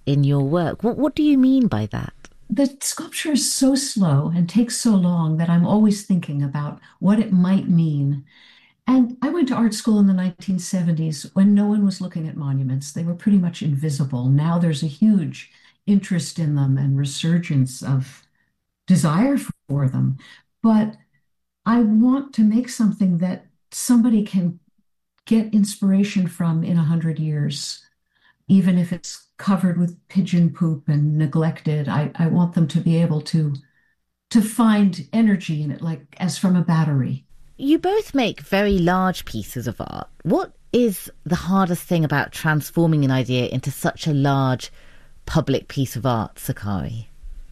in your work. What do you mean by that? The sculpture is so slow and takes so long that I'm always thinking about what it might mean. And I went to art school in the 1970s when no one was looking at monuments. They were pretty much invisible. Now there's a huge interest in them and resurgence of desire for them. But I want to make something that somebody can get inspiration from in 100 years, even if it's covered with pigeon poop and neglected. I want them to be able to find energy in it, like as from a battery. You both make very large pieces of art. What is the hardest thing about transforming an idea into such a large public piece of art, Sakari?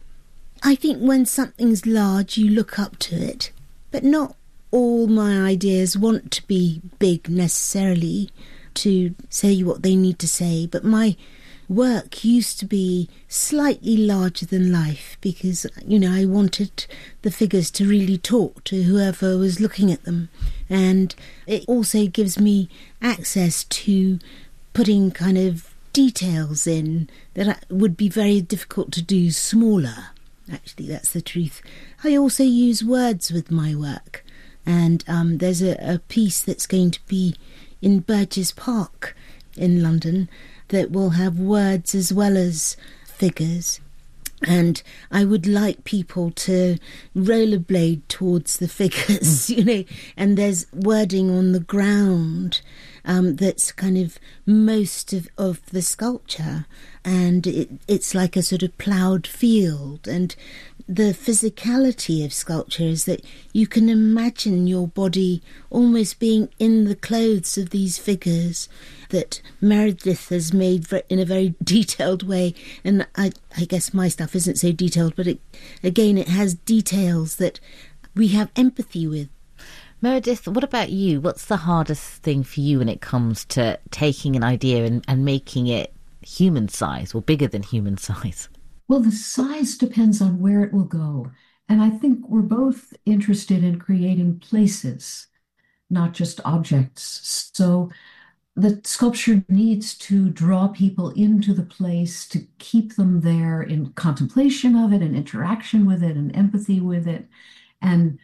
I think when something's large, you look up to it, but not all my ideas want to be big necessarily to say what they need to say, but my work used to be slightly larger than life because, I wanted the figures to really talk to whoever was looking at them. And it also gives me access to putting kind of details in that would be very difficult to do smaller. Actually, that's the truth. I also use words with my work. And there's a piece that's going to be in Burgess Park in London that will have words as well as figures. And I would like people to rollerblade towards the figures, and there's wording on the ground that's kind of most of the sculpture. And it's like a sort of ploughed field. And the physicality of sculpture is that you can imagine your body almost being in the clothes of these figures that Meredith has made in a very detailed way. And I guess my stuff isn't so detailed, but it has details that we have empathy with. Meredith, what about you? What's the hardest thing for you when it comes to taking an idea and making it human size or bigger than human size? Well, the size depends on where it will go. And I think we're both interested in creating places, not just objects. So the sculpture needs to draw people into the place, to keep them there in contemplation of it and interaction with it and empathy with it. And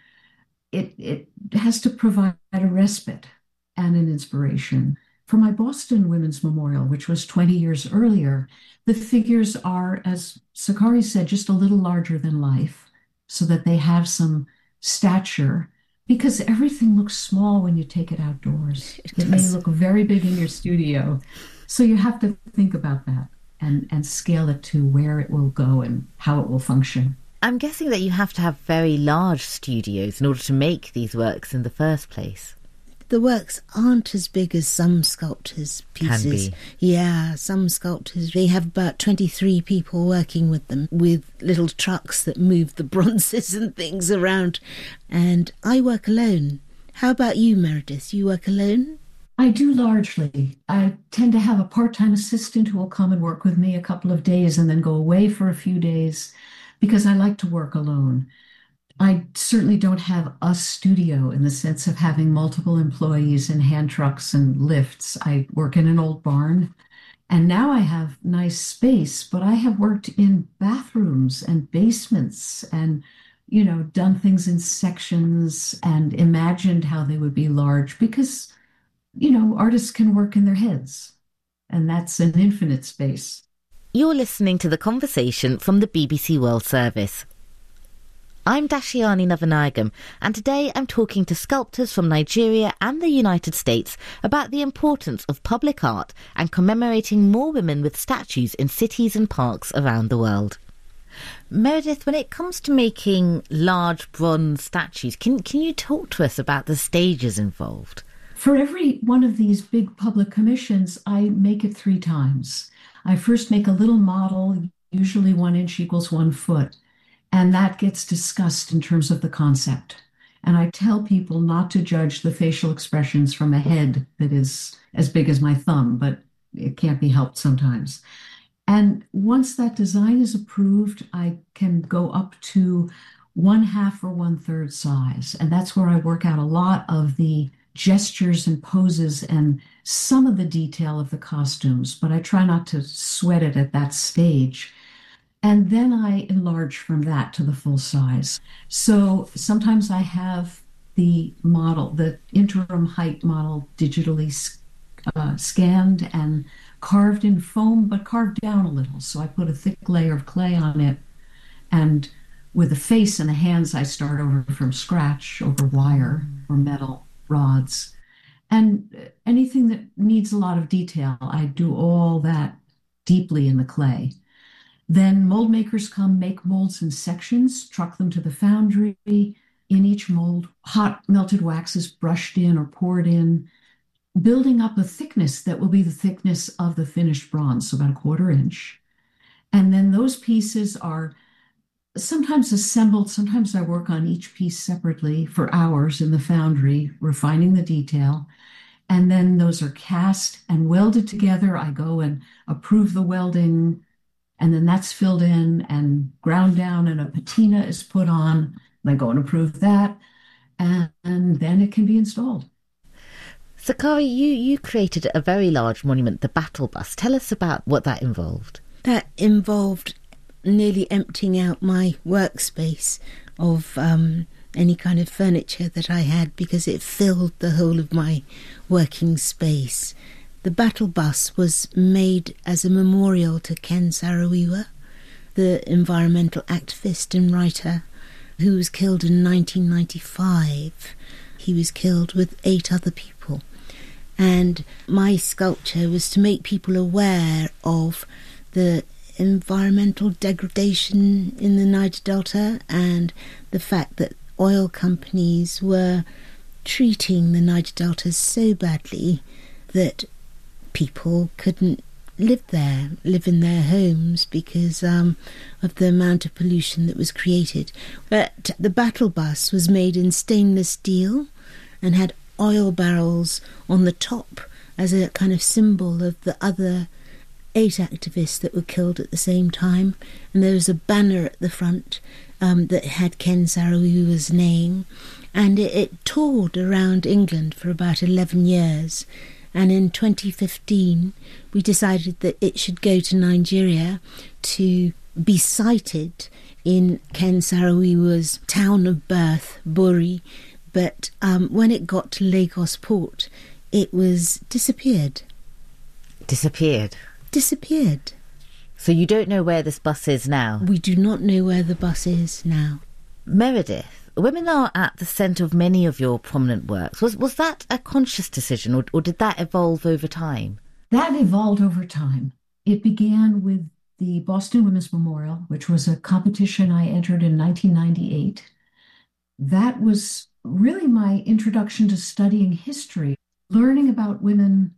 it has to provide a respite and an inspiration. For my Boston Women's Memorial, which was 20 years earlier, the figures are, as Sakari said, just a little larger than life, so that they have some stature, because everything looks small when you take it outdoors. It may look very big in your studio. So you have to think about that and scale it to where it will go and how it will function. I'm guessing that you have to have very large studios in order to make these works in the first place. The works aren't as big as some sculptors' pieces. Can be. Yeah, some sculptors, they have about 23 people working with them, with little trucks that move the bronzes and things around. And I work alone. How about you, Meredith? You work alone? I do largely. I tend to have a part-time assistant who will come and work with me a couple of days and then go away for a few days because I like to work alone. I certainly don't have a studio in the sense of having multiple employees and hand trucks and lifts. I work in an old barn, and now I have nice space, but I have worked in bathrooms and basements and, done things in sections and imagined how they would be large because, artists can work in their heads, and that's an infinite space. You're listening to The Conversation from the BBC World Service. I'm Dashiani Navanagam, and today I'm talking to sculptors from Nigeria and the United States about the importance of public art and commemorating more women with statues in cities and parks around the world. Meredith, when it comes to making large bronze statues, can you talk to us about the stages involved? For every one of these big public commissions, I make it 3 times. I first make a little model, usually 1 inch equals 1 foot. And that gets discussed in terms of the concept. And I tell people not to judge the facial expressions from a head that is as big as my thumb, but it can't be helped sometimes. And once that design is approved, I can go up to 1/2 or 1/3 size. And that's where I work out a lot of the gestures and poses and some of the detail of the costumes, but I try not to sweat it at that stage. And then I enlarge from that to the full size. So sometimes I have the model, the interim height model, digitally scanned and carved in foam, but carved down a little. So I put a thick layer of clay on it. And with the face and the hands, I start over from scratch over wire or metal rods. And anything that needs a lot of detail, I do all that deeply in the clay. Then mold makers come, make molds in sections, truck them to the foundry. In each mold, hot melted wax is brushed in or poured in, building up a thickness that will be the thickness of the finished bronze, so about 1/4 inch. And then those pieces are sometimes assembled. Sometimes I work on each piece separately for hours in the foundry, refining the detail. And then those are cast and welded together. I go and approve the welding, and then that's filled in and ground down, and a patina is put on. And I go and approve that, and then it can be installed. Sakari, you created a very large monument, the Battle Bus. Tell us about what that involved. That involved nearly emptying out my workspace of any kind of furniture that I had, because it filled the whole of my working space. The Battle Bus was made as a memorial to Ken Saro-Wiwa, the environmental activist and writer who was killed in 1995. He was killed with 8 other people. And my sculpture was to make people aware of the environmental degradation in the Niger Delta and the fact that oil companies were treating the Niger Delta so badly that people couldn't live in their homes because of the amount of pollution that was created. But the Battle Bus was made in stainless steel and had oil barrels on the top as a kind of symbol of the other 8 activists that were killed at the same time. And there was a banner at the front that had Ken Saro-Wiwa's name, and it toured around England for about 11 years. And in 2015, we decided that it should go to Nigeria to be sited in Ken Saro-Wiwa's town of birth, Bori. But when it got to Lagos port, it was disappeared. Disappeared? Disappeared. So you don't know where this bus is now? We do not know where the bus is now. Meredith, women are at the centre of many of your prominent works. Was that a conscious decision, or did that evolve over time? That evolved over time. It began with the Boston Women's Memorial, which was a competition I entered in 1998. That was really my introduction to studying history, learning about women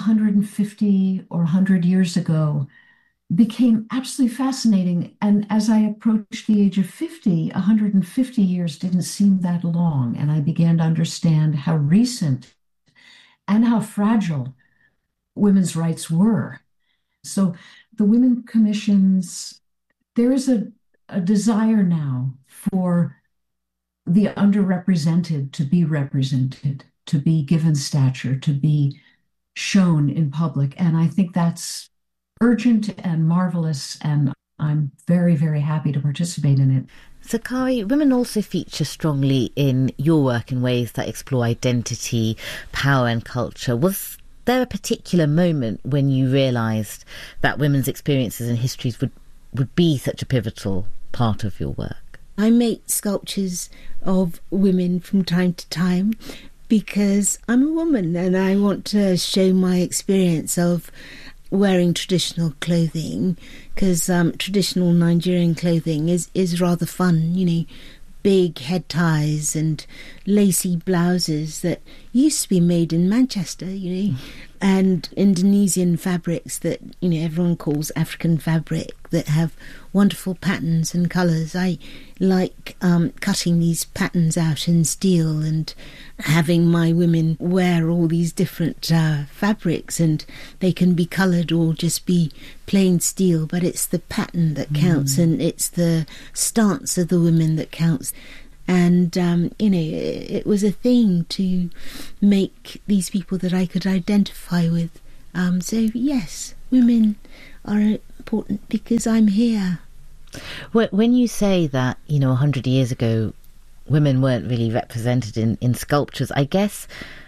150 or 100 years ago became absolutely fascinating. And as I approached the age of 50, 150 years didn't seem that long. And I began to understand how recent and how fragile women's rights were. So the women commissions, there is a desire now for the underrepresented to be represented, to be given stature, to be shown in public. And I think that's urgent and marvelous, and I'm very, very happy to participate in it. Sakari, women also feature strongly in your work in ways that explore identity, power and culture. Was there a particular moment when you realised that women's experiences and histories would be such a pivotal part of your work? I make sculptures of women from time to time because I'm a woman and I want to show my experience of wearing traditional clothing, because traditional Nigerian clothing is rather fun, you know, big head ties and lacy blouses that used to be made in Manchester, you know, and Indonesian fabrics that, you know, everyone calls African fabric that have wonderful patterns and colours. I like cutting these patterns out in steel and having my women wear all these different fabrics, and they can be coloured or just be plain steel, but it's the pattern that counts and it's the stance of the women that counts. And, it was a thing to make these people that I could identify with. So, yes, women are important because I'm here. When you say that, 100 years ago, women weren't really represented in sculptures, I guess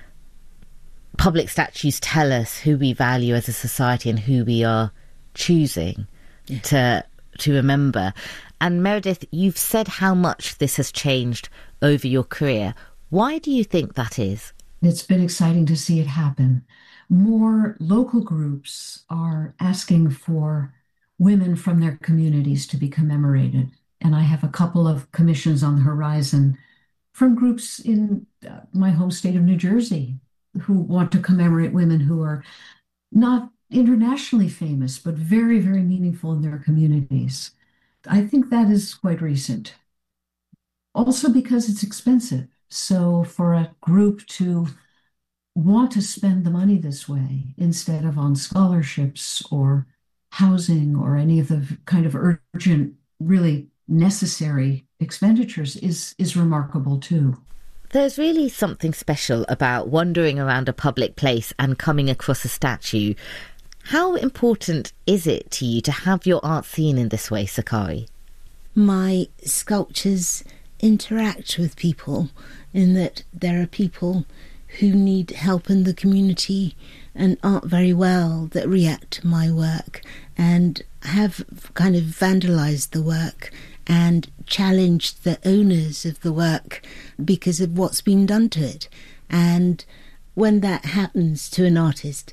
public statues tell us who we value as a society and who we are choosing to remember. And Meredith, you've said how much this has changed over your career. Why do you think that is? It's been exciting to see it happen. More local groups are asking for women from their communities to be commemorated. And I have a couple of commissions on the horizon from groups in my home state of New Jersey who want to commemorate women who are not internationally famous, but very, very meaningful in their communities. I think that is quite recent. Also because it's expensive. So for a group to want to spend the money this way instead of on scholarships or housing or any of the kind of urgent, really necessary expenditures is remarkable too. There's really something special about wandering around a public place and coming across a statue. How important is it to you to have your art seen in this way, Sakari? My sculptures interact with people in that there are people who need help in the community and aren't very well that react to my work and have kind of vandalised the work and challenged the owners of the work because of what's been done to it. And when that happens to an artist,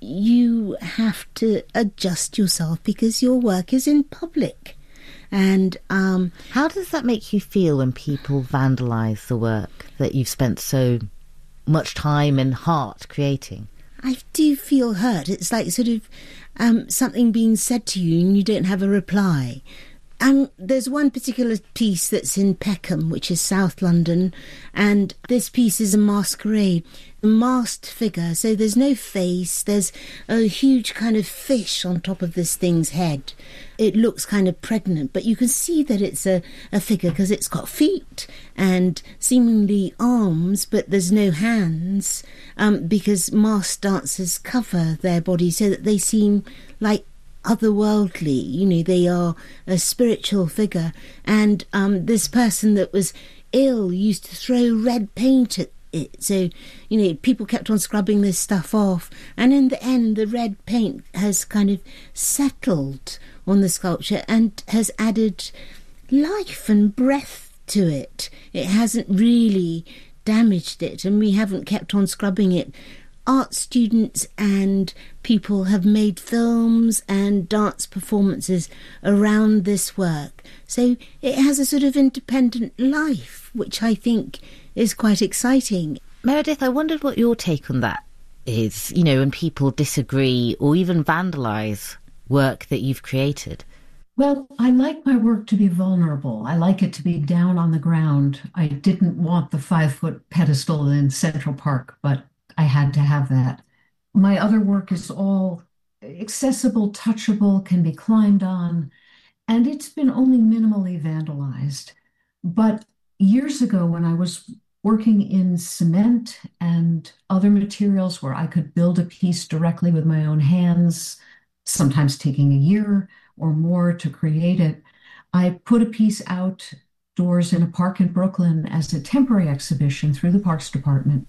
you have to adjust yourself because your work is in public. And how does that make you feel when people vandalise the work that you've spent so much time and heart creating? I do feel hurt. It's like sort of something being said to you and you don't have a reply. There's one particular piece that's in Peckham, which is South London, and this piece is a masquerade, a masked figure, so there's no face, there's a huge kind of fish on top of this thing's head. It looks kind of pregnant, but you can see that it's a figure because it's got feet and seemingly arms, but there's no hands, because masked dancers cover their bodies so that they seem like otherworldly, they are a spiritual figure. And this person that was ill used to throw red paint at it, so people kept on scrubbing this stuff off, and in the end the red paint has kind of settled on the sculpture and has added life and breath to it. It hasn't really damaged it, and we haven't kept on scrubbing it. Art students and people have made films and dance performances around this work. So it has a sort of independent life, which I think is quite exciting. Meredith, I wondered what your take on that is, when people disagree or even vandalise work that you've created. Well, I like my work to be vulnerable. I like it to be down on the ground. I didn't want the 5-foot pedestal in Central Park, but I had to have that. My other work is all accessible, touchable, can be climbed on, and it's been only minimally vandalized. But years ago, when I was working in cement and other materials where I could build a piece directly with my own hands, sometimes taking a year or more to create it, I put a piece outdoors in a park in Brooklyn as a temporary exhibition through the Parks Department.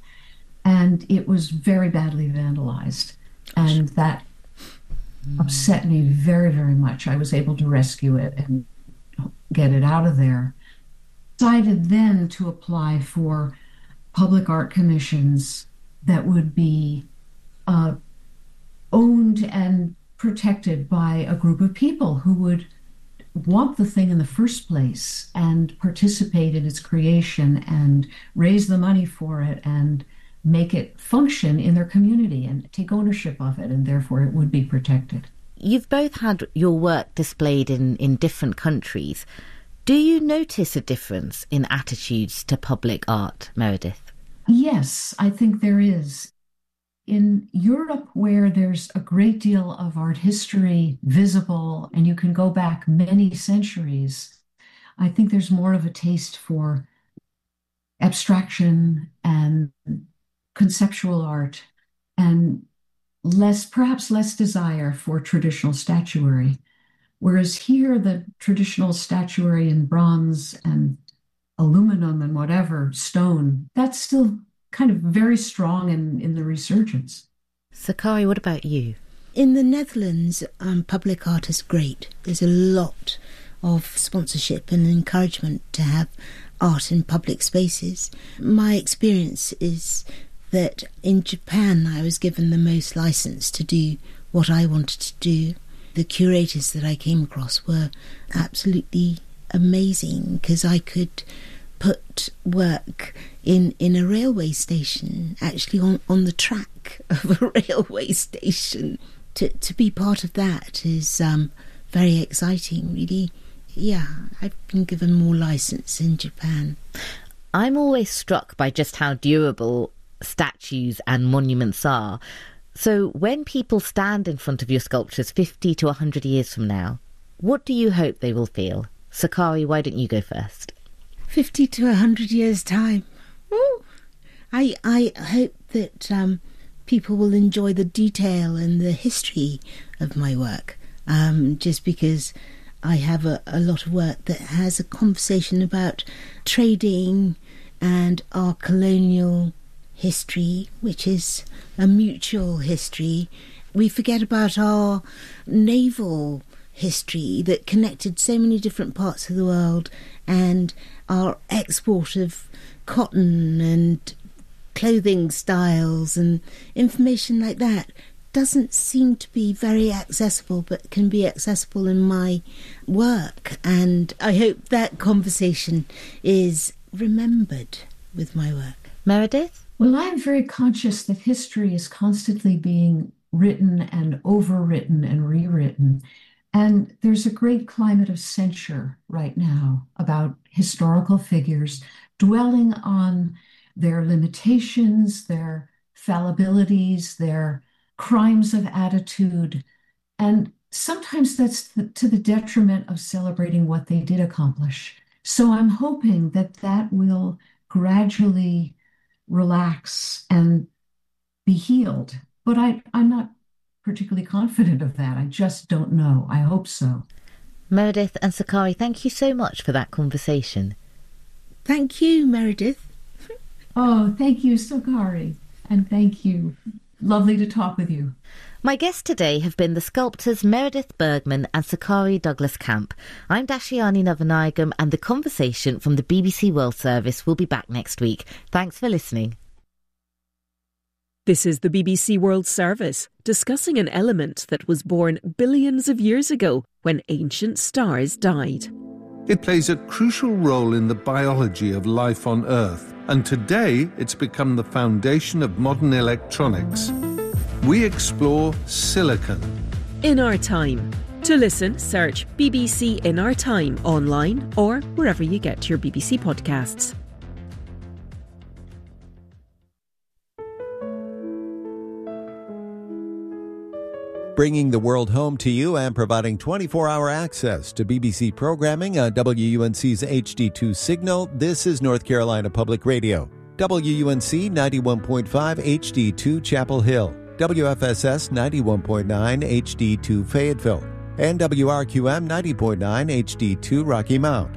And it was very badly vandalized. And that upset me very, very much. I was able to rescue it and get it out of there. Decided then to apply for public art commissions that would be owned and protected by a group of people who would want the thing in the first place and participate in its creation and raise the money for it and make it function in their community and take ownership of it, and therefore it would be protected. You've both had your work displayed in different countries. Do you notice a difference in attitudes to public art, Meredith? Yes, I think there is. In Europe, where there's a great deal of art history visible, and you can go back many centuries, I think there's more of a taste for abstraction and conceptual art, and perhaps less desire for traditional statuary. Whereas here, the traditional statuary in bronze and aluminum and whatever, stone, that's still kind of very strong in the resurgence. Sakari, what about you? In the Netherlands, public art is great. There's a lot of sponsorship and encouragement to have art in public spaces. My experience is that in Japan I was given the most license to do what I wanted to do. The curators that I came across were absolutely amazing because I could put work in a railway station, actually on the track of a railway station. To be part of that is very exciting, really. Yeah, I've been given more license in Japan. I'm always struck by just how durable statues and monuments are. So when people stand in front of your sculptures 50 to 100 years from now, what do you hope they will feel? Sakari, why don't you go first? 50 to 100 years' time. Ooh. I hope that people will enjoy the detail and the history of my work, just because I have a lot of work that has a conversation about trading and our colonial history, which is a mutual history. We forget about our naval history that connected so many different parts of the world, and our export of cotton and clothing styles and information like that doesn't seem to be very accessible, but can be accessible in my work. And I hope that conversation is remembered with my work. Meredith? Well, I'm very conscious that history is constantly being written and overwritten and rewritten. And there's a great climate of censure right now about historical figures, dwelling on their limitations, their fallibilities, their crimes of attitude. And sometimes that's to the detriment of celebrating what they did accomplish. So I'm hoping that that will gradually relax and be healed. But I'm not particularly confident of that. I just don't know. I hope so. Meredith and Sakari, thank you so much for that conversation. Thank you, Meredith. Oh, thank you, Sakari. And thank you. Lovely to talk with you. My guests today have been the sculptors Meredith Bergman and Sakari Douglas-Camp. I'm Dashiani Navanayagam, and the conversation from the BBC World Service will be back next week. Thanks for listening. This is the BBC World Service, discussing an element that was born billions of years ago when ancient stars died. It plays a crucial role in the biology of life on Earth, and today it's become the foundation of modern electronics. We explore silicon. In Our Time. To listen, search BBC In Our Time online or wherever you get your BBC podcasts. Bringing the world home to you and providing 24-hour access to BBC programming on WUNC's HD2 signal, this is North Carolina Public Radio. WUNC 91.5 HD2 Chapel Hill, WFSS 91.9 HD2 Fayetteville, and WRQM 90.9 HD2 Rocky Mount.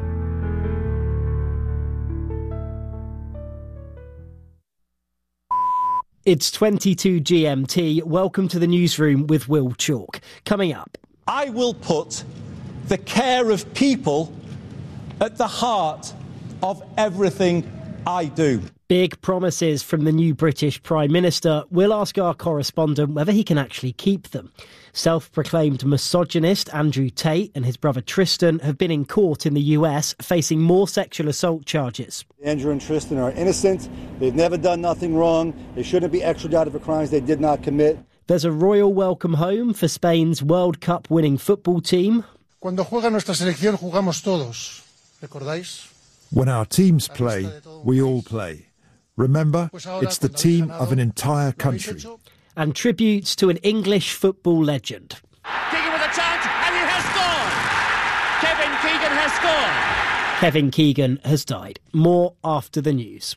It's 22 GMT. Welcome to the newsroom with Will Chalk. Coming up. I will put the care of people at the heart of everything I do. Big promises from the new British Prime Minister. We'll ask our correspondent whether he can actually keep them. Self-proclaimed misogynist Andrew Tate and his brother Tristan have been in court in the US facing more sexual assault charges. Andrew and Tristan are innocent. They've never done nothing wrong. They shouldn't be extradited for crimes they did not commit. There's a royal welcome home for Spain's World Cup winning football team. Cuando juega nuestra selección jugamos todos. ¿Recordáis? When our teams play, we all play. Remember, it's the team of an entire country. And tributes to an English football legend. Keegan with a chance, and he has scored! Kevin Keegan has scored! Kevin Keegan has died. More after the news.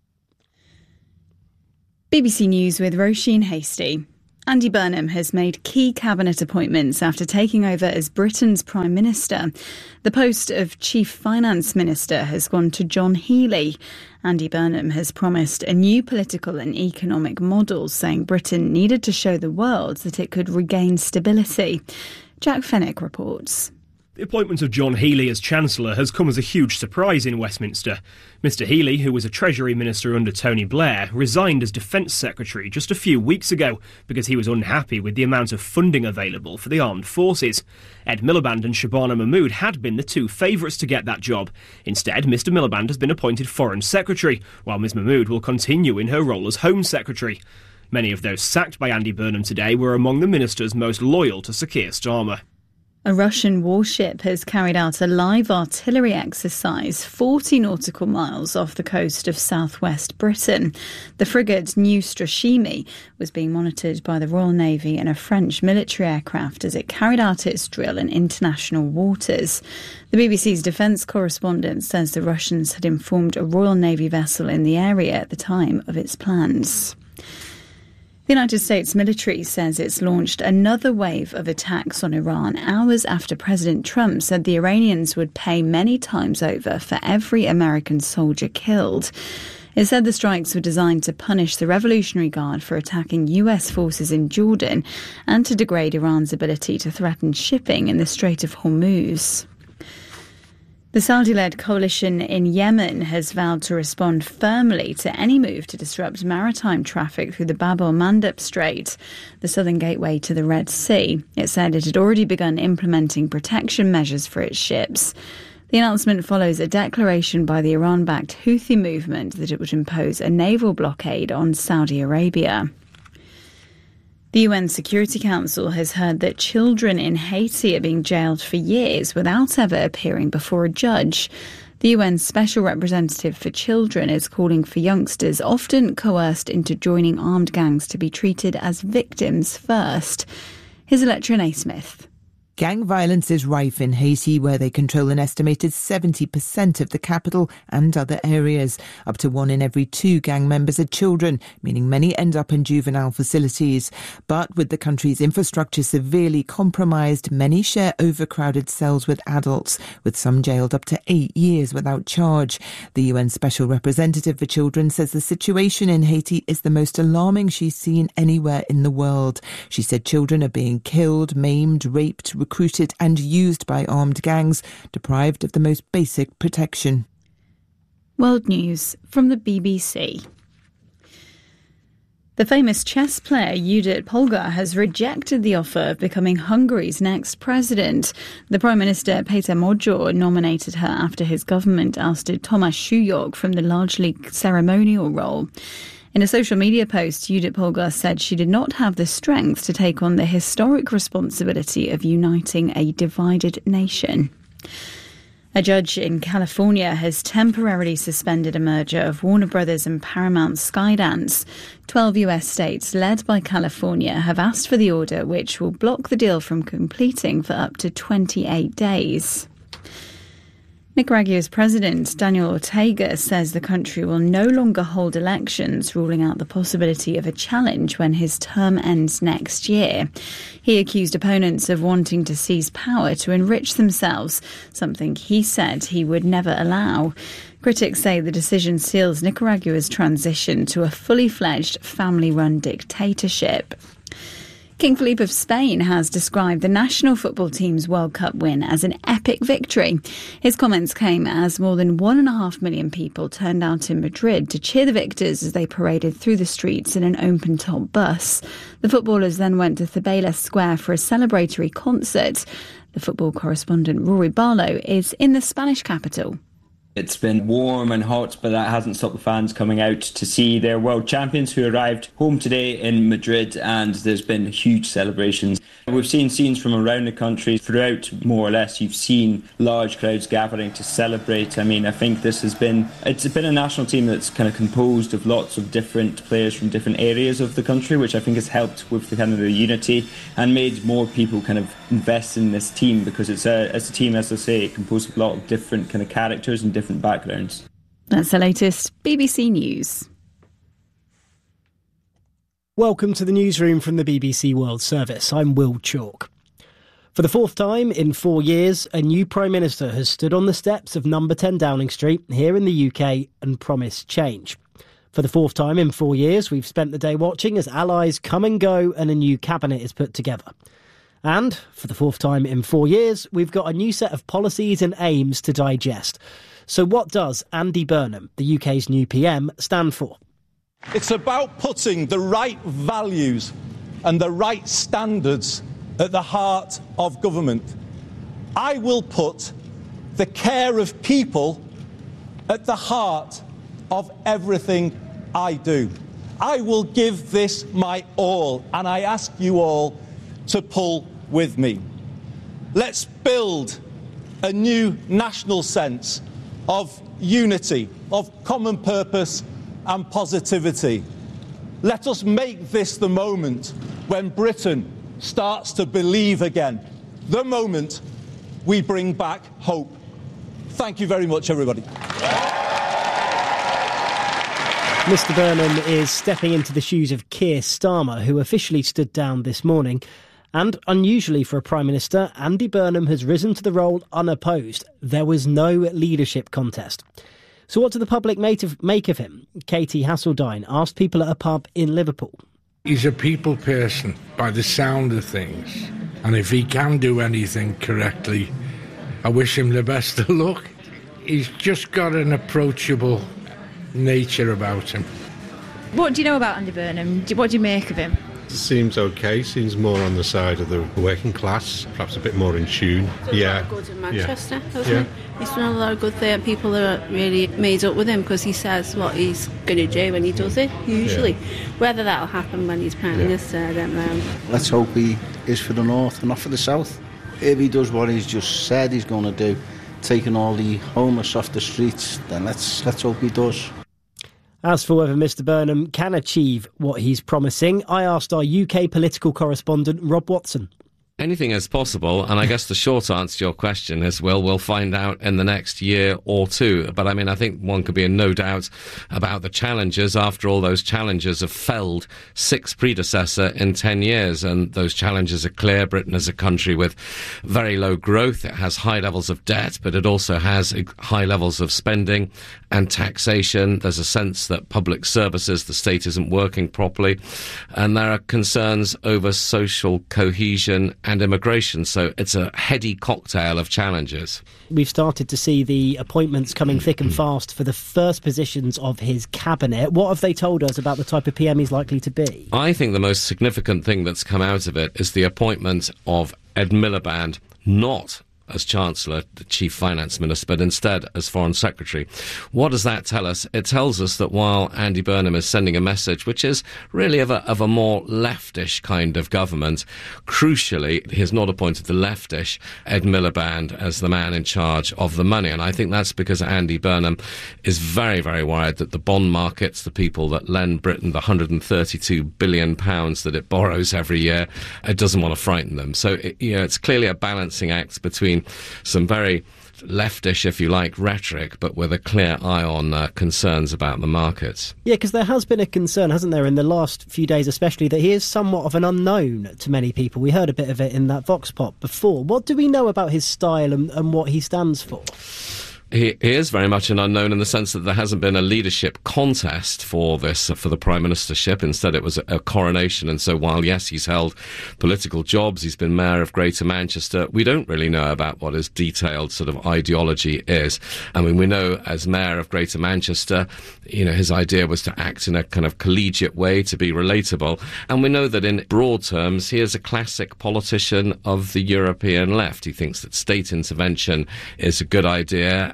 BBC News with Roisin Hastie. Andy Burnham has made key cabinet appointments after taking over as Britain's Prime Minister. The post of Chief Finance Minister has gone to John Healey. Andy Burnham has promised a new political and economic model, saying Britain needed to show the world that it could regain stability. Jack Fenwick reports. The appointment of John Healey as Chancellor has come as a huge surprise in Westminster. Mr Healey, who was a Treasury Minister under Tony Blair, resigned as Defence Secretary just a few weeks ago because he was unhappy with the amount of funding available for the armed forces. Ed Miliband and Shabana Mahmood had been the two favourites to get that job. Instead, Mr Miliband has been appointed Foreign Secretary, while Ms Mahmood will continue in her role as Home Secretary. Many of those sacked by Andy Burnham today were among the ministers most loyal to Sir Keir Starmer. A Russian warship has carried out a live artillery exercise 40 nautical miles off the coast of southwest Britain. The frigate New Strashimi was being monitored by the Royal Navy and a French military aircraft as it carried out its drill in international waters. The BBC's defence correspondent says the Russians had informed a Royal Navy vessel in the area at the time of its plans. The United States military says it's launched another wave of attacks on Iran hours after President Trump said the Iranians would pay many times over for every American soldier killed. It said the strikes were designed to punish the Revolutionary Guard for attacking US forces in Jordan and to degrade Iran's ability to threaten shipping in the Strait of Hormuz. The Saudi-led coalition in Yemen has vowed to respond firmly to any move to disrupt maritime traffic through the Bab el-Mandeb Strait, the southern gateway to the Red Sea. It said it had already begun implementing protection measures for its ships. The announcement follows a declaration by the Iran-backed Houthi movement that it would impose a naval blockade on Saudi Arabia. The UN Security Council has heard that children in Haiti are being jailed for years without ever appearing before a judge. The UN Special Representative for Children is calling for youngsters often coerced into joining armed gangs to be treated as victims first. Here's Electra Naismith. Gang violence is rife in Haiti, where they control an estimated 70% of the capital and other areas. Up to 1 in every 2 gang members are children, meaning many end up in juvenile facilities. But with the country's infrastructure severely compromised, many share overcrowded cells with adults, with some jailed up to 8 years without charge. The UN Special Representative for Children says the situation in Haiti is the most alarming she's seen anywhere in the world. She said children are being killed, maimed, raped, recruited and used by armed gangs, deprived of the most basic protection. World News from the BBC. The famous chess player Judith Polgar has rejected the offer of becoming Hungary's next president. The Prime Minister Péter Magyar nominated her after his government ousted Tamás Súlyog from the largely ceremonial role. In a social media post, Judith Polgar said she did not have the strength to take on the historic responsibility of uniting a divided nation. A judge in California has temporarily suspended a merger of Warner Brothers and Paramount Skydance. 12 US states, led by California, have asked for the order, which will block the deal from completing for up to 28 days. Nicaragua's President Daniel Ortega says the country will no longer hold elections, ruling out the possibility of a challenge when his term ends next year. He accused opponents of wanting to seize power to enrich themselves, something he said he would never allow. Critics say the decision seals Nicaragua's transition to a fully fledged family-run dictatorship. King Philippe of Spain has described the national football team's World Cup win as an epic victory. His comments came as more than 1.5 million people turned out in Madrid to cheer the victors as they paraded through the streets in an open-top bus. The footballers then went to Cibeles Square for a celebratory concert. The football correspondent Rory Barlow is in the Spanish capital. It's been warm and hot, but that hasn't stopped the fans coming out to see their world champions who arrived home today in Madrid, and there's been huge celebrations. We've seen scenes from around the country. Throughout, more or less, you've seen large crowds gathering to celebrate. I mean, I think it's been a national team that's kind of composed of lots of different players from different areas of the country, which I think has helped with the kind of the unity and made more people kind of invest in this team, because it's a team, as I say, composed of a lot of different kind of characters and different backgrounds. That's the latest BBC News. Welcome to the newsroom from the BBC World Service. I'm Will Chalk. For the fourth time in 4 years, a new Prime Minister has stood on the steps of number 10 Downing Street here in the UK and promised change. For the fourth time in 4 years, we've spent the day watching as allies come and go and a new cabinet is put together. And for the fourth time in 4 years, we've got a new set of policies and aims to digest. So what does Andy Burnham, the UK's new PM, stand for? It's about putting the right values and the right standards at the heart of government. I will put the care of people at the heart of everything I do. I will give this my all, and I ask you all to pull with me. Let's build a new national sense of unity, of common purpose and positivity. Let us make this the moment when Britain starts to believe again, the moment we bring back hope. Thank you very much, everybody. Mr Burnham is stepping into the shoes of Keir Starmer, who officially stood down this morning. And unusually for a Prime Minister, Andy Burnham has risen to the role unopposed. There was no leadership contest. So what do the public make of him? Katie Hasseldine asked people at a pub in Liverpool. He's a people person by the sound of things. And if he can do anything correctly, I wish him the best of luck. He's just got an approachable nature about him. What do you know about Andy Burnham? What do you make of him? Seems okay, seems more on the side of the working class, perhaps a bit more in tune. Yeah. Good in Manchester, hasn't he? He's done a lot of good there. People are really made up with him because he says what he's going to do when he does it, usually. Whether that'll happen when he's Prime Minister, I don't know. Let's hope he is for the North and not for the South. If he does what he's just said he's going to do, taking all the homeless off the streets, then let's hope he does. As for whether Mr Burnham can achieve what he's promising, I asked our UK political correspondent Rob Watson. Anything is possible, and I guess the short answer to your question is, well, we'll find out in the next year or two. But I mean, I think one could be in no doubt about the challenges. After all, those challenges have felled 6 predecessors in 10 years, and those challenges are clear. Britain is a country with very low growth. It has high levels of debt, but it also has high levels of spending and taxation. There's a sense that public services, the state isn't working properly, and there are concerns over social cohesion and immigration. So it's a heady cocktail of challenges. We've started to see the appointments coming thick and fast for the first positions of his cabinet. What have they told us about the type of PM he's likely to be? I think the most significant thing that's come out of it is the appointment of Ed Miliband, not as Chancellor, the Chief Finance Minister, but instead as Foreign Secretary. What does that tell us? It tells us that while Andy Burnham is sending a message which is really of a more leftish kind of government, crucially, he has not appointed the leftish Ed Miliband as the man in charge of the money. And I think that's because Andy Burnham is very, very worried that the bond markets, the people that lend Britain the £132 billion that it borrows every year, it doesn't want to frighten them. So, it's clearly a balancing act between some very leftish, if you like, rhetoric, but with a clear eye on concerns about the markets. Yeah, because there has been a concern, hasn't there, in the last few days especially, that he is somewhat of an unknown to many people. We heard a bit of it in that Vox Pop before. What do we know about his style and what he stands for? He is very much an unknown in the sense that there hasn't been a leadership contest for the Prime Ministership. Instead, it was a coronation. And so while, yes, he's held political jobs, he's been Mayor of Greater Manchester, we don't really know about what his detailed sort of ideology is. I mean, we know as Mayor of Greater Manchester, his idea was to act in a kind of collegiate way, to be relatable. And we know that in broad terms, he is a classic politician of the European left. He thinks that state intervention is a good idea,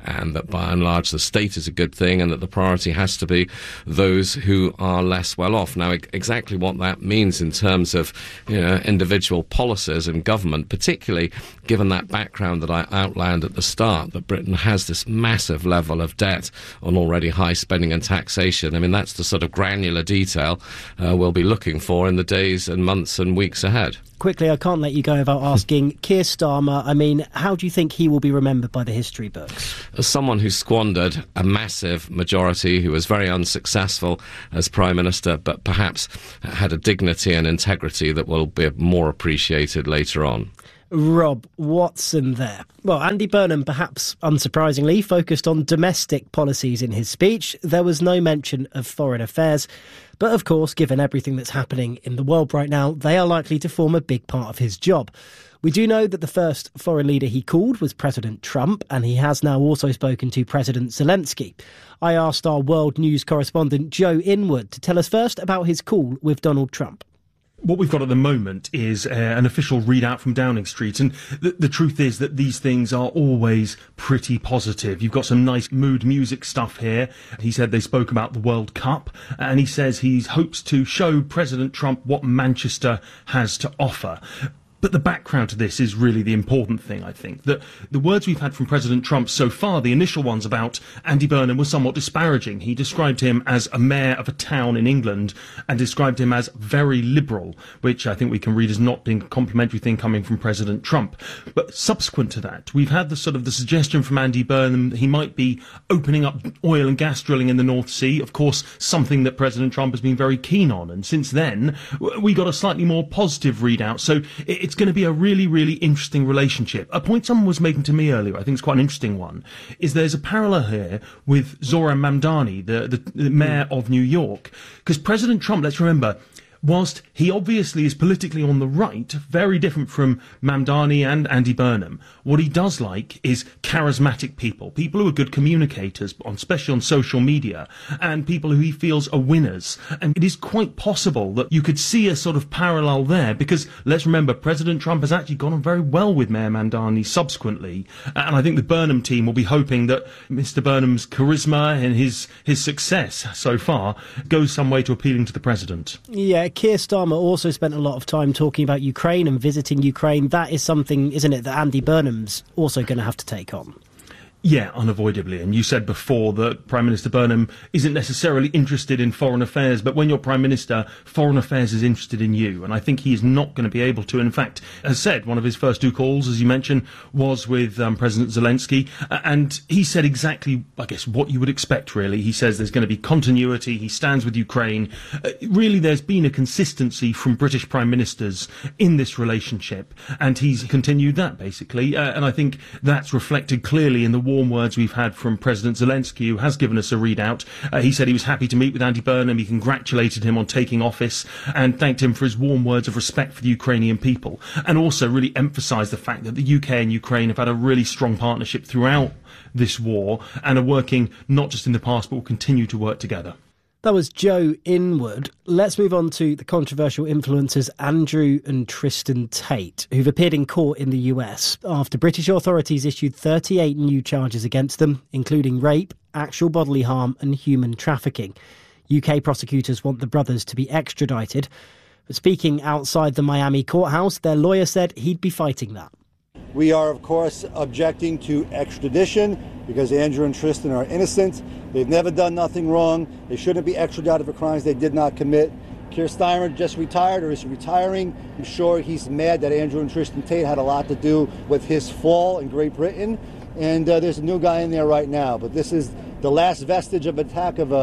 and that by and large the state is a good thing and that the priority has to be those who are less well off. Now, exactly what that means in terms of individual policies and government, particularly given that background that I outlined at the start, that Britain has this massive level of debt on already high spending and taxation. I mean, that's the sort of granular detail we'll be looking for in the days and months and weeks ahead. Quickly, I can't let you go without asking, Keir Starmer, I mean, how do you think he will be remembered by the history books? As someone who squandered a massive majority, who was very unsuccessful as Prime Minister, but perhaps had a dignity and integrity that will be more appreciated later on. Rob Watson there. Well, Andy Burnham, perhaps unsurprisingly, focused on domestic policies in his speech. There was no mention of foreign affairs. But of course, given everything that's happening in the world right now, they are likely to form a big part of his job. We do know that the first foreign leader he called was President Trump, and he has now also spoken to President Zelensky. I asked our world news correspondent Joe Inwood to tell us first about his call with Donald Trump. What we've got at the moment is an official readout from Downing Street, and the truth is that these things are always pretty positive. You've got some nice mood music stuff here. He said they spoke about the World Cup, and he says he hopes to show President Trump what Manchester has to offer. But the background to this is really the important thing, I think. That the words we've had from President Trump so far, the initial ones about Andy Burnham, were somewhat disparaging. He described him as a mayor of a town in England and described him as very liberal, which I think we can read as not being a complimentary thing coming from President Trump. But subsequent to that, we've had the suggestion from Andy Burnham that he might be opening up oil and gas drilling in the North Sea, of course, something that President Trump has been very keen on. And since then, we got a slightly more positive readout. So it's going to be a really, really interesting relationship. A point someone was making to me earlier, I think it's quite an interesting one, is there's a parallel here with Zoran Mamdani, the mayor of New York. Because President Trump, let's remember, whilst he obviously is politically on the right, very different from Mamdani and Andy Burnham, what he does like is charismatic people who are good communicators, especially on social media, and people who he feels are winners. And it is quite possible that you could see a sort of parallel there, because let's remember, President Trump has actually gone on very well with Mayor Mamdani subsequently, and I think the Burnham team will be hoping that Mr. Burnham's charisma and his success so far goes some way to appealing to the president. Yeah, Keir Starmer also spent a lot of time talking about Ukraine and visiting Ukraine. That is something, isn't it, that Andy Burnham's also going to have to take on? Yeah, unavoidably. And you said before that Prime Minister Burnham isn't necessarily interested in foreign affairs, but when you're Prime Minister, foreign affairs is interested in you. And I think he is not going to be able to. In fact, as said, one of his first two calls, as you mentioned, was with President Zelensky. And he said exactly, I guess, what you would expect, really. He says there's going to be continuity. He stands with Ukraine. Really, there's been a consistency from British Prime Ministers in this relationship. And he's continued that, basically. And I think that's reflected clearly in the warm words we've had from President Zelensky, who has given us a readout. He said he was happy to meet with Andy Burnham. He congratulated him on taking office and thanked him for his warm words of respect for the Ukrainian people, and also really emphasised the fact that the UK and Ukraine have had a really strong partnership throughout this war and are working not just in the past but will continue to work together. That was Joe Inwood. Let's move on to the controversial influencers Andrew and Tristan Tate, who've appeared in court in the US after British authorities issued 38 new charges against them, including rape, actual bodily harm and human trafficking. UK prosecutors want the brothers to be extradited. But speaking outside the Miami courthouse, their lawyer said he'd be fighting that. We are, of course, objecting to extradition because Andrew and Tristan are innocent. They've never done nothing wrong. They shouldn't be extradited for crimes they did not commit. Keir Starmer just retired or is retiring. I'm sure he's mad that Andrew and Tristan Tate had a lot to do with his fall in Great Britain. And there's a new guy in there right now. But this is the last vestige of attack of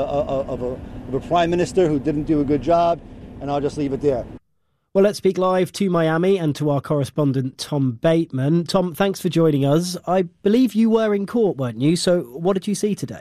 a prime minister who didn't do a good job. And I'll just leave it there. Well, let's speak live to Miami and to our correspondent, Tom Bateman. Tom, thanks for joining us. I believe you were in court, weren't you? So what did you see today?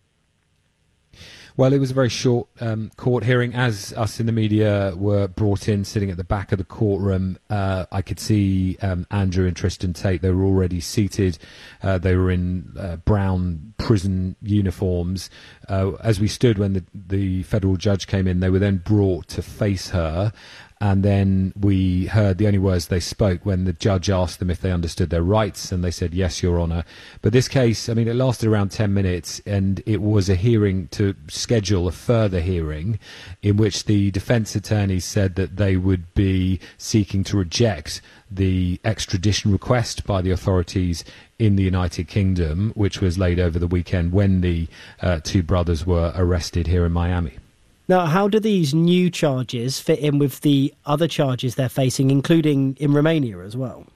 Well, it was a very short court hearing. As us in the media were brought in, sitting at the back of the courtroom, I could see Andrew and Tristan Tate. They were already seated. They were in brown prison uniforms. As we stood when the federal judge came in, they were then brought to face her. and then we heard the only words they spoke when the judge asked them if they understood their rights, and they said, yes, Your Honour. But this case, I mean, it lasted around 10 minutes, and it was a hearing to schedule a further hearing in which the defence attorneys said that they would be seeking to reject the extradition request by the authorities in the United Kingdom, which was laid over the weekend when the two brothers were arrested here in Miami. Now, how do these new charges fit in with the other charges they're facing, including in Romania as well?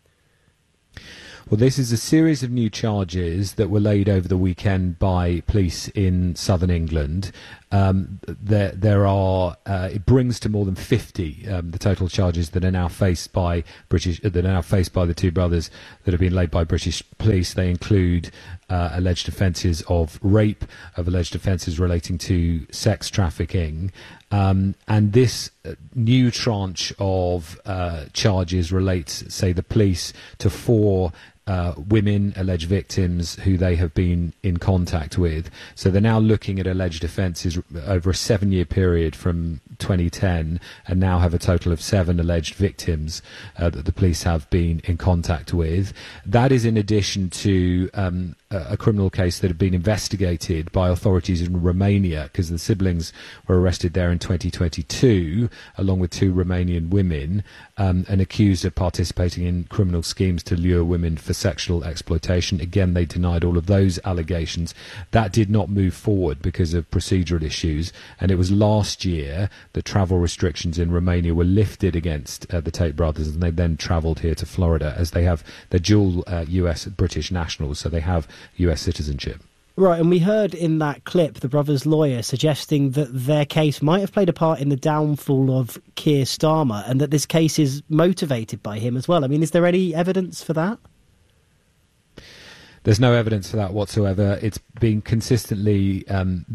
Well, this is a series of new charges that were laid over the weekend by police in southern England. There are it brings to more than 50 the total charges that are now faced by the two brothers that have been laid by British police. They include alleged offences of rape, of alleged offences relating to sex trafficking, and this new tranche of charges relates, say, the police to four women, alleged victims who they have been in contact with. So they're now looking at alleged offences over a 7-year period from 2010, and now have a total of 7 alleged victims that the police have been in contact with. That is in addition to a criminal case that had been investigated by authorities in Romania, because the siblings were arrested there in 2022, along with 2 Romanian women, and accused of participating in criminal schemes to lure women for sexual exploitation. Again, they denied all of those allegations. That did not move forward because of procedural issues, and it was last year that travel restrictions in Romania were lifted against the Tate brothers, and they then travelled here to Florida, as they're dual US British nationals, so they have US citizenship. Right, and we heard in that clip the brothers' lawyer suggesting that their case might have played a part in the downfall of Keir Starmer, and that this case is motivated by him as well. I mean, is there any evidence for that? There's no evidence for that whatsoever. It's been consistently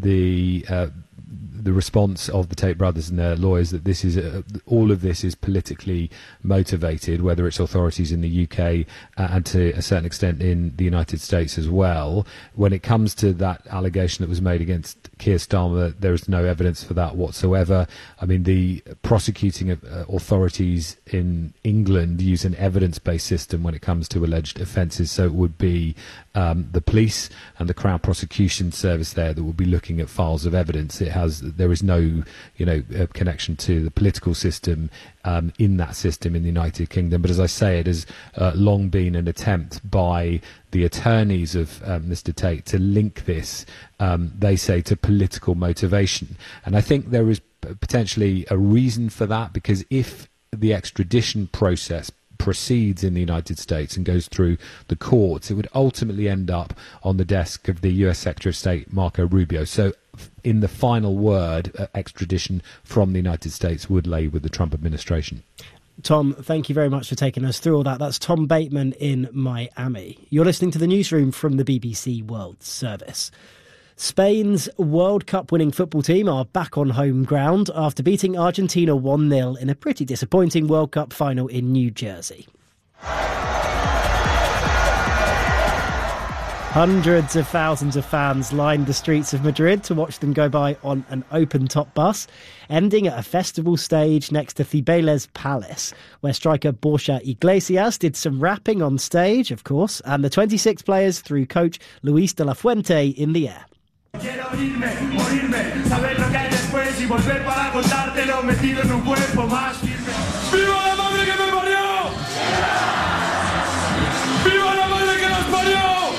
the response of the Tate brothers and their lawyers that this is all of this is politically motivated, whether it's authorities in the UK and to a certain extent in the United States as well. When it comes to that allegation that was made against Keir Starmer, there is no evidence for that whatsoever. I mean, the prosecuting authorities in England use an evidence-based system when it comes to alleged offences, so it would be the police and the Crown Prosecution Service there that will be looking at files of evidence. There is no, connection to the political system in that system in the United Kingdom. But as I say, it has long been an attempt by the attorneys of Mr. Tate to link this, they say, to political motivation. And I think there is potentially a reason for that, because if the extradition process proceeds in the United States and goes through the courts, it would ultimately end up on the desk of the US Secretary of State, Marco Rubio. So in the final word, extradition from the United States would lay with the Trump administration. Tom, thank you very much for taking us through all that. That's Tom Bateman in Miami. You're listening to the newsroom from the BBC World Service. Spain's World Cup winning football team are back on home ground after beating Argentina 1-0 in a pretty disappointing World Cup final in New Jersey. Hundreds of thousands of fans lined the streets of Madrid to watch them go by on an open-top bus, ending at a festival stage next to Cibeles Palace, where striker Borja Iglesias did some rapping on stage, of course, and the 26 players threw coach Luis de la Fuente in the air. Quiero irme, morirme, saber lo que hay después y volver para contártelo metido en un cuerpo más firme. ¡Viva la madre que me parió! ¡Viva la madre que nos parió!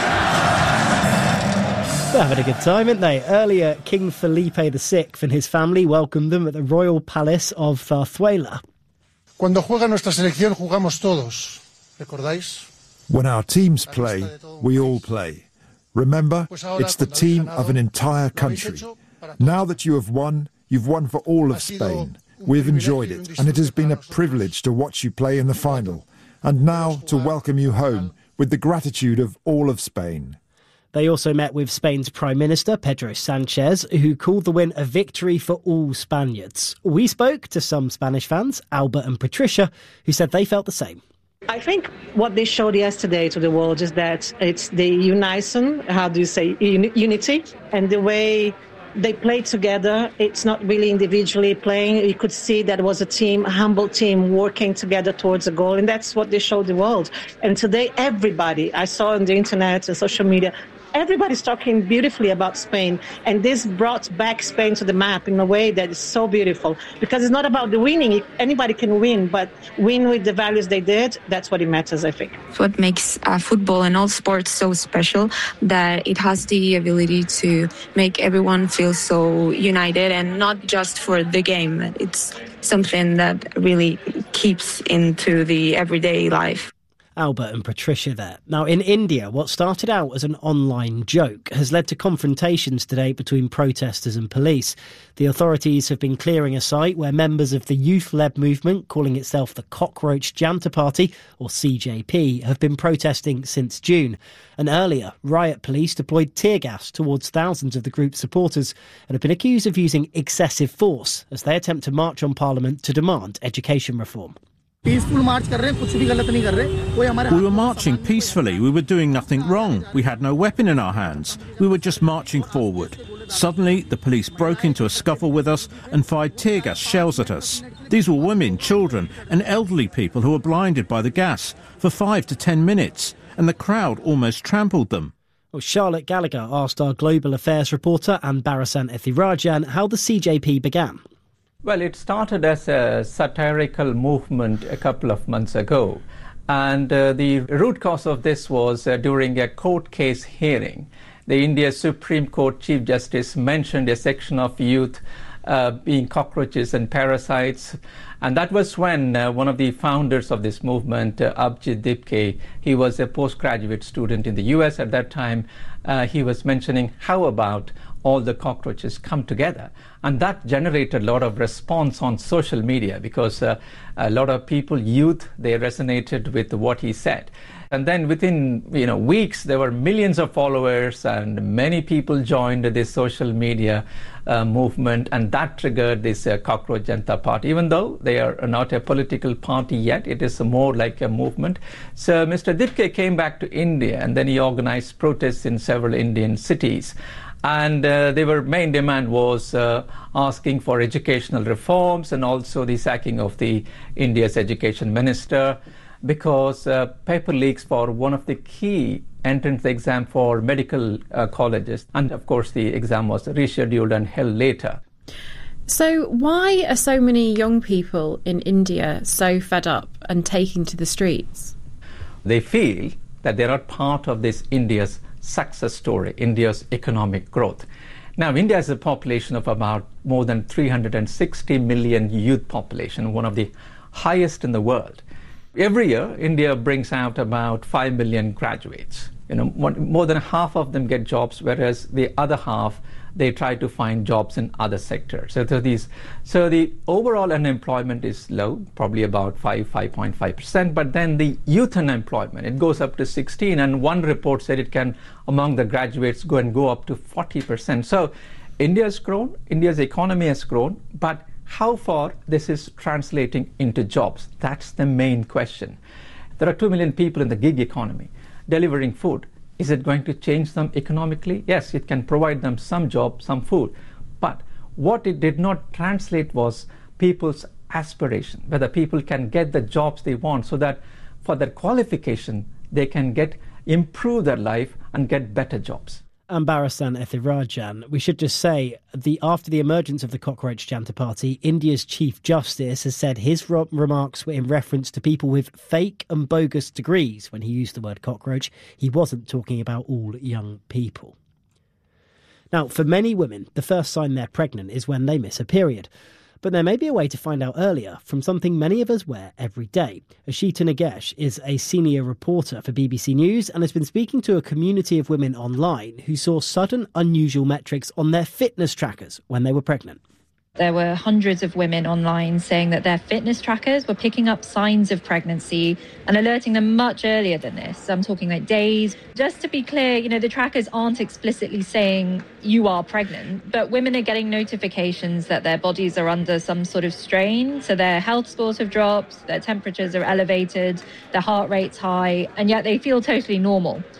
They're having a good time, aren't they? Earlier, King Felipe VI and his family welcomed them at the Royal Palace of Zarzuela. Cuando juega nuestra selección, jugamos todos. ¿Recordáis? When our teams play, we all play. Remember, it's the team of an entire country. Now that you have won, you've won for all of Spain. We've enjoyed it, and it has been a privilege to watch you play in the final. And now to welcome you home with the gratitude of all of Spain. They also met with Spain's Prime Minister, Pedro Sanchez, who called the win a victory for all Spaniards. We spoke to some Spanish fans, Albert and Patricia, who said they felt the same. I think what they showed yesterday to the world is that it's the unison, unity, and the way They played together. It's not really individually playing. You could see that it was a team, a humble team, working together towards a goal. And that's what they showed the world. And today, everybody, I saw on the internet and social media, everybody's talking beautifully about Spain. And this brought back Spain to the map in a way that is so beautiful. Because it's not about the winning. Anybody can win, but win with the values they did. That's what it matters, I think. What makes football and all sports so special, that it has the ability to make everyone feel so united, and not just for the game. It's something that really keeps into the everyday life. Albert and Patricia there. Now, in India, what started out as an online joke has led to confrontations today between protesters and police. The authorities have been clearing a site where members of the youth-led movement, calling itself the Cockroach Janta Party, or CJP, have been protesting since June. And earlier, riot police deployed tear gas towards thousands of the group's supporters and have been accused of using excessive force as they attempt to march on Parliament to demand education reform. We were marching peacefully. We were doing nothing wrong. We had no weapon in our hands. We were just marching forward. Suddenly, the police broke into a scuffle with us and fired tear gas shells at us. These were women, children and elderly people who were blinded by the gas for 5 to 10 minutes, and the crowd almost trampled them. Well, Charlotte Gallagher asked our global affairs reporter Anne Barasan Ethirajan how the CJP began. Well, it started as a satirical movement a couple of months ago. And the root cause of this was during a court case hearing. The India Supreme Court Chief Justice mentioned a section of youth being cockroaches and parasites. And that was when one of the founders of this movement, Abhijit Dipke, he was a postgraduate student in the US at that time. He was mentioning how about all the cockroaches come together. And that generated a lot of response on social media because a lot of people, youth, they resonated with what he said. And then within weeks, there were millions of followers and many people joined this social media movement, and that triggered this Cockroach Janta Party. Even though they are not a political party yet, it is more like a movement. So Mr. Dipke came back to India, and then he organized protests in several Indian cities. And their main demand was asking for educational reforms and also the sacking of the India's education minister, because paper leaks for one of the key entrance exam for medical colleges. And of course, the exam was rescheduled and held later. So why are so many young people in India so fed up and taking to the streets? They feel that they're not part of this India's success story, India's economic growth. Now, India has a population of about more than 360 million youth population, one of the highest in the world. Every year, India brings out about 5 million graduates. More than half of them get jobs, whereas the other half, they try to find jobs in other sectors. So the overall unemployment is low, probably about 5.5%. But then the youth unemployment, it goes up to 16%. And one report said it can, among the graduates, go up to 40%. So India has grown, India's economy has grown, but how far this is translating into jobs? That's the main question. There are 2 million people in the gig economy delivering food. Is it going to change them economically? Yes, it can provide them some job, some food. But what it did not translate was people's aspiration, whether people can get the jobs they want so that for their qualification, they can improve their life and get better jobs. And Barasan Ethirajan, we should just say, after the emergence of the Cockroach Janta Party, India's Chief Justice has said his remarks were in reference to people with fake and bogus degrees. When he used the word cockroach, he wasn't talking about all young people. Now, for many women, the first sign they're pregnant is when they miss a period. But there may be a way to find out earlier from something many of us wear every day. Ashita Nagesh is a senior reporter for BBC News and has been speaking to a community of women online who saw sudden, unusual metrics on their fitness trackers when they were pregnant. There were hundreds of women online saying that their fitness trackers were picking up signs of pregnancy and alerting them much earlier than this. I'm talking like days. Just to be clear, the trackers aren't explicitly saying you are pregnant, but women are getting notifications that their bodies are under some sort of strain. So their health scores have dropped, their temperatures are elevated, their heart rate's high, and yet they feel totally normal.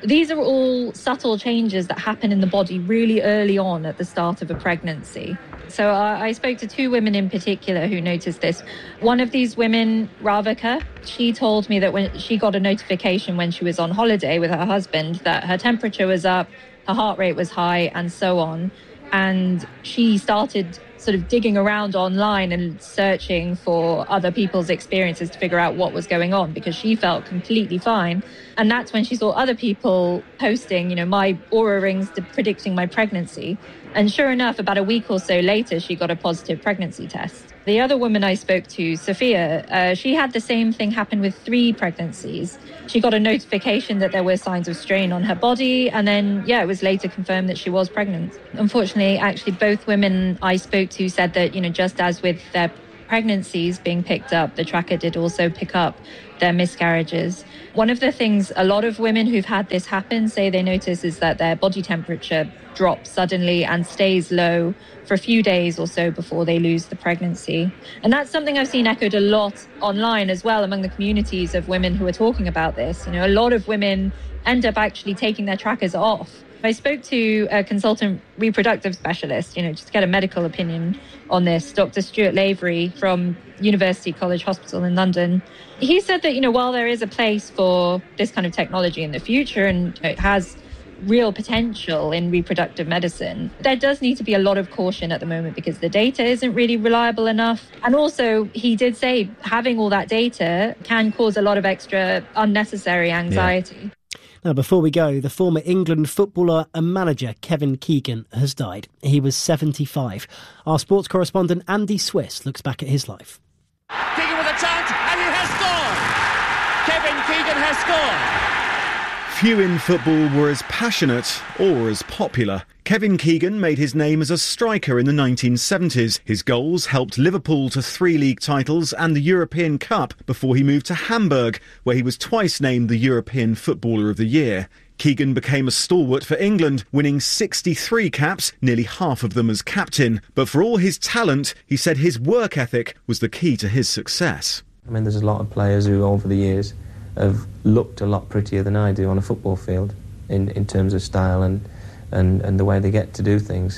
These are all subtle changes that happen in the body really early on at the start of a pregnancy. So I spoke to 2 women in particular who noticed this. One of these women, Ravika, she told me that when she got a notification when she was on holiday with her husband that her temperature was up, her heart rate was high, and so on. And she started sort of digging around online and searching for other people's experiences to figure out what was going on, because she felt completely fine. And that's when she saw other people posting, my Oura rings predicting my pregnancy. And sure enough, about a week or so later, she got a positive pregnancy test. The other woman I spoke to, Sophia, she had the same thing happen with 3 pregnancies. She got a notification that there were signs of strain on her body, and then, it was later confirmed that she was pregnant. Unfortunately, actually, both women I spoke to said that, just as with their pregnancies being picked up, the tracker did also pick up their miscarriages. One of the things a lot of women who've had this happen say they notice is that their body temperature drops suddenly and stays low for a few days or so before they lose the pregnancy. And that's something I've seen echoed a lot online as well among the communities of women who are talking about this. A lot of women end up actually taking their trackers off. I spoke to a consultant reproductive specialist, just to get a medical opinion on this, Dr. Stuart Lavery from University College Hospital in London. He said that, while there is a place for this kind of technology in the future and it has real potential in reproductive medicine, there does need to be a lot of caution at the moment because the data isn't really reliable enough. And also, he did say having all that data can cause a lot of extra unnecessary anxiety. Yeah. Now, before we go, the former England footballer and manager Kevin Keegan has died. He was 75. Our sports correspondent Andy Swiss looks back at his life. Keegan with a chance, and he has scored! Kevin Keegan has scored! Few in football were as passionate or as popular. Kevin Keegan made his name as a striker in the 1970s. His goals helped Liverpool to 3 league titles and the European Cup before he moved to Hamburg, where he was twice named the European Footballer of the Year. Keegan became a stalwart for England, winning 63 caps, nearly half of them as captain. But for all his talent, he said his work ethic was the key to his success. There's a lot of players who over the years have looked a lot prettier than I do on a football field in terms of style and the way they get to do things.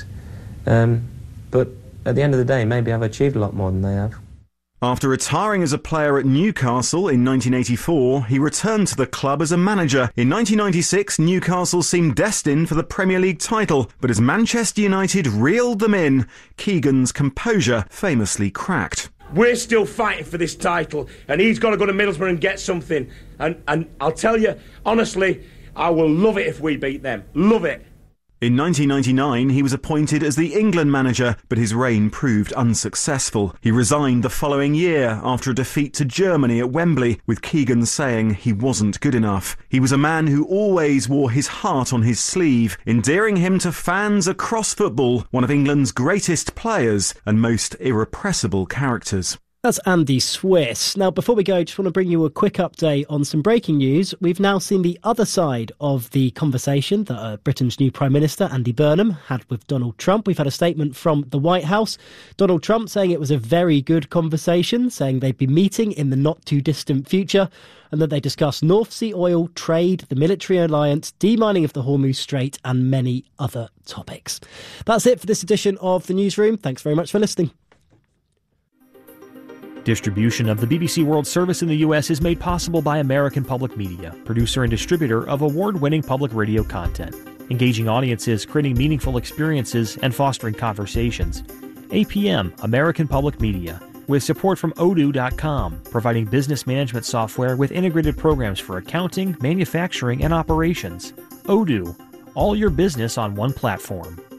But at the end of the day, maybe I've achieved a lot more than they have. After retiring as a player at Newcastle in 1984, he returned to the club as a manager. In 1996, Newcastle seemed destined for the Premier League title, but as Manchester United reeled them in, Keegan's composure famously cracked. We're still fighting for this title, and he's got to go to Middlesbrough and get something. And I'll tell you, honestly, I will love it if we beat them. Love it. In 1999, he was appointed as the England manager, but his reign proved unsuccessful. He resigned the following year after a defeat to Germany at Wembley, with Keegan saying he wasn't good enough. He was a man who always wore his heart on his sleeve, endearing him to fans across football, one of England's greatest players and most irrepressible characters. That's Andy Swiss. Now, before we go, just want to bring you a quick update on some breaking news. We've now seen the other side of the conversation that Britain's new Prime Minister, Andy Burnham, had with Donald Trump. We've had a statement from the White House. Donald Trump saying it was a very good conversation, saying they'd be meeting in the not-too-distant future, and that they discussed North Sea oil, trade, the military alliance, demining of the Hormuz Strait, and many other topics. That's it for this edition of The Newsroom. Thanks very much for listening. Distribution of the BBC World Service in the U.S. is made possible by American Public Media, producer and distributor of award-winning public radio content, engaging audiences, creating meaningful experiences, and fostering conversations. APM, American Public Media, with support from Odoo.com, providing business management software with integrated programs for accounting, manufacturing, and operations. Odoo, all your business on one platform.